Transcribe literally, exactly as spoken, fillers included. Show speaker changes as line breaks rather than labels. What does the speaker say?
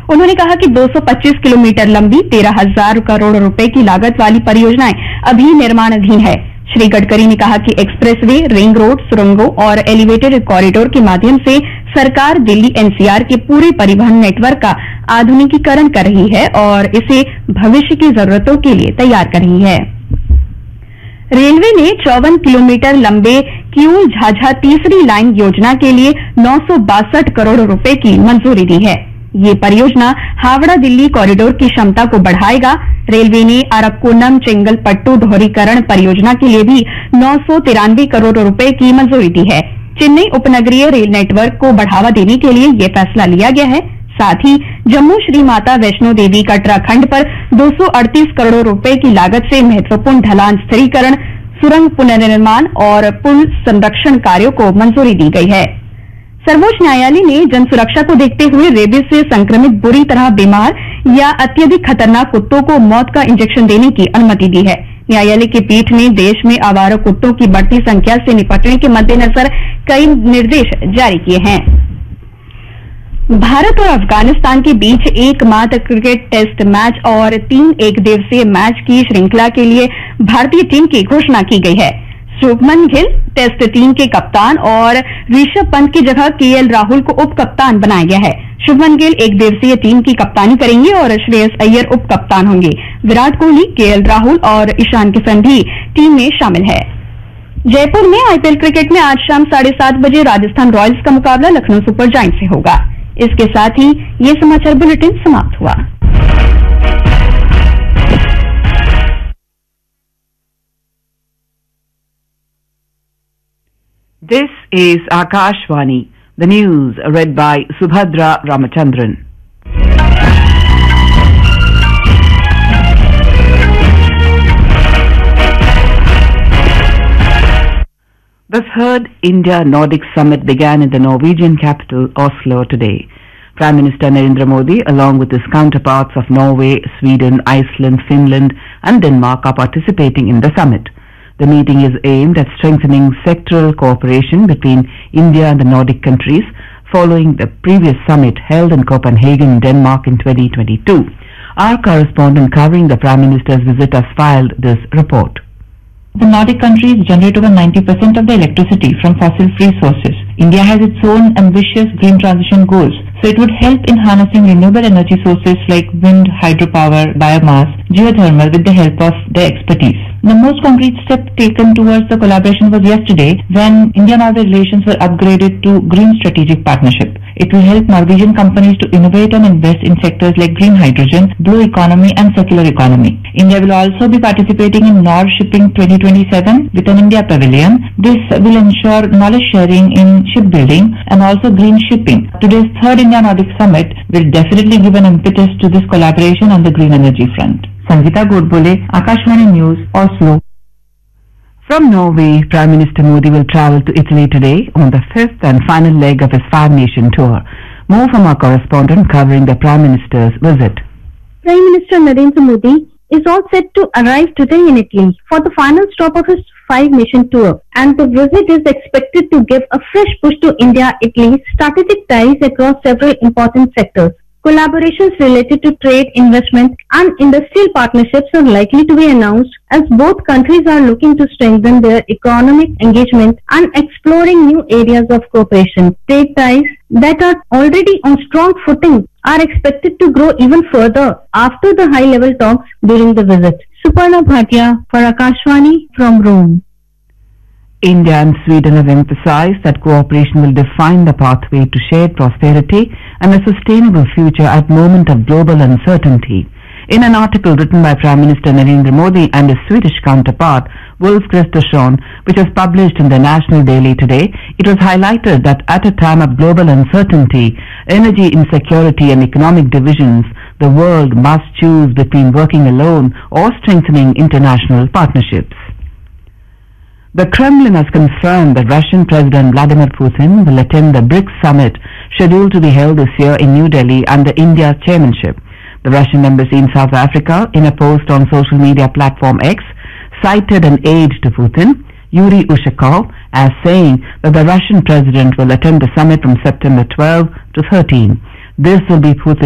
उन्होंने कहा कि दो सौ पच्चीस किलोमीटर लंबी तेरह हजार करोड़ रुपए की लागत वाली परियोजनाएं अभी निर्माणाधीन है। श्री गडकरी ने कहा कि एक्सप्रेसवे, रिंग रोड, सुरंगों और एलिवेटेड कॉरिडोर के माध्यम से सरकार दिल्ली एनसीआर के पूरे परिवहन नेटवर्क का आधुनिकीकरण कर रही है और इसे भविष्य की जरूरतों के लिए तैयार कर रही है। रेलवे ने चौवन किलोमीटर लंबे किऊल झाझा तीसरी लाइन योजना के लिए नौ सौ बासठ करोड़ रुपए की मंजूरी दी है। ये परियोजना हावड़ा दिल्ली कॉरिडोर की क्षमता को बढ़ाएगा। रेलवे ने अरक्कोनम चेंगलपट्टू दोहरीकरण परियोजना के लिए भी नौ सौ तिरानवे करोड़ रुपए की मंजूरी दी है। चेन्नई उपनगरीय रेल नेटवर्क को बढ़ावा देने के लिए यह फैसला लिया गया है। साथ ही जम्मू श्री माता वैष्णो देवी कटरा खंड पर दो सौ अड़तीस करोड़ रुपए की लागत से महत्वपूर्ण ढलान स्थिरीकरण, सुरंग पुनर्निर्माण और पुल संरक्षण कार्यों को मंजूरी दी गई है। सर्वोच्च न्यायालय ने जन सुरक्षा को देखते हुए रेबीज से संक्रमित बुरी तरह बीमार या अत्यधिक खतरनाक कुत्तों को मौत का इंजेक्शन देने की अनुमति दी है। न्यायालय की पीठ ने देश में आवारा कुत्तों की बढ़ती संख्या से निपटने के मद्देनजर कई निर्देश जारी किए हैं। भारत और अफगानिस्तान के बीच एकमात्र क्रिकेट टेस्ट मैच और तीन एक दिवसीय मैच की श्रृंखला के लिए भारतीय टीम की घोषणा की गई है। शुभमन गिल टेस्ट टीम के कप्तान और ऋषभ पंत की जगह केएल राहुल को उप कप्तान बनाया गया है। शुभमन गिल एक दिवसीय टीम की कप्तानी करेंगे और श्रेयस अय्यर उप कप्तान होंगे। विराट कोहली, केएल राहुल और ईशान किशन भी टीम में शामिल है। जयपुर में आईपीएल क्रिकेट में आज शाम साढ़े सात बजे राजस्थान रॉयल्स का मुकाबला लखनऊ सुपर जायंट्स से होगा। इसके साथ ही ये समाचार बुलेटिन समाप्त हुआ।
This is Akashvani, the news read by Subhadra Ramachandran. The third India-Nordic Summit began in the Norwegian capital, Oslo, today. Prime Minister Narendra Modi, along with his counterparts of Norway, Sweden, Iceland, Finland and Denmark, are participating in the summit. The meeting is aimed at strengthening sectoral cooperation between India and the Nordic countries following the previous summit held in Copenhagen, Denmark in twenty twenty-two. Our correspondent covering the Prime Minister's visit has filed this report.
The Nordic countries generate over ninety percent of the electricity from fossil-free sources. India has its own ambitious green transition goals, so it would help in harnessing renewable energy sources like wind, hydropower, biomass, geothermal with the help of their expertise. The most concrete step taken towards the collaboration was yesterday when India-Norway relations were upgraded to Green Strategic Partnership. It will help Norwegian companies to innovate and invest in sectors like green hydrogen, blue economy and circular economy. India will also be participating in Nord Shipping twenty twenty-seven with an India pavilion. This will ensure knowledge sharing in shipbuilding and also green shipping. Today's third India-Nordic Summit will definitely give an impetus to this collaboration on the green energy front. Sangeeta Godbole, Akashvani News, Oslo.
From Norway, Prime Minister Modi will travel to Italy today on the fifth and final leg of his five-nation tour. More from our correspondent covering the Prime Minister's visit.
Prime Minister Narendra Modi is all set to arrive today in Italy for the final stop of his five-nation tour, and the visit is expected to give a fresh push to India-Italy strategic ties across several important sectors. Collaborations related to trade, investment and industrial partnerships are likely to be announced as both countries are looking to strengthen their economic engagement and exploring new areas of cooperation. Trade ties that are already on strong footing are expected to grow even further after the high-level talks during the visit. Suparna Bhatia for Akashvani from Rome.
India and Sweden have emphasized that cooperation will define the pathway to shared prosperity and a sustainable future at moment of global uncertainty. In an article written by Prime Minister Narendra Modi and his Swedish counterpart, Wolf Kristersson, which was published in the National Daily today, it was highlighted that at a time of global uncertainty, energy insecurity and economic divisions, the world must choose between working alone or strengthening international partnerships. The Kremlin has confirmed that Russian President Vladimir Putin will attend the BRICS summit scheduled to be held this year in New Delhi under India's chairmanship. The Russian embassy in South Africa, in a post on social media platform X, cited an aide to Putin, Yuri Ushakov, as saying that the Russian president will attend the summit from September twelfth to thirteenth. This will be Putin's